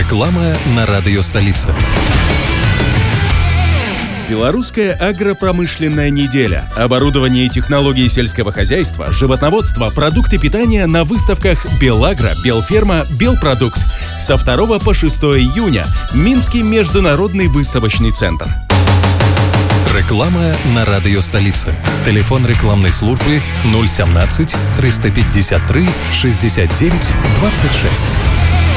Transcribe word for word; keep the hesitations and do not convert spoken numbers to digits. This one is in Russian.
Реклама на радио «Столица». Белорусская агропромышленная неделя. Оборудование и технологии сельского хозяйства, животноводство, продукты питания на выставках «Белагро», «Белферма», «Белпродукт». Со второго по шестое июня. Минский международный выставочный центр. Реклама на радио «Столица». Телефон рекламной службы ноль семнадцать триста пятьдесят три шестьдесят девять двадцать шесть.